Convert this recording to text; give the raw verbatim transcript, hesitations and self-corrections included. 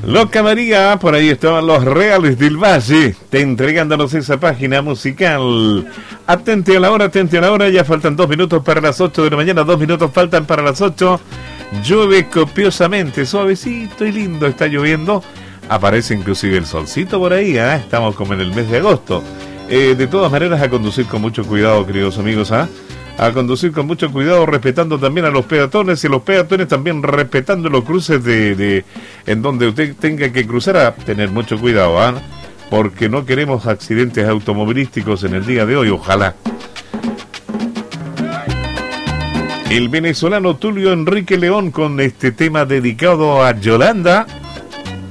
Loca María, por ahí estaban los Reales del Valle, te entregándonos esa página musical. Atente a la hora, atente a la hora, ya faltan dos minutos para las ocho de la mañana, dos minutos faltan para las ocho. Llueve copiosamente, suavecito y lindo está lloviendo. Aparece inclusive el solcito por ahí, ¿eh? Estamos como en el mes de agosto. Eh, de todas maneras, a conducir con mucho cuidado, queridos amigos, ¿ah? ¿eh? A conducir con mucho cuidado, respetando también a los peatones y los peatones también respetando los cruces de, de en donde usted tenga que cruzar, a tener mucho cuidado, ¿ah? ¿eh? Porque no queremos accidentes automovilísticos en el día de hoy, ojalá. El venezolano Tulio Enrique León con este tema dedicado a Yolanda.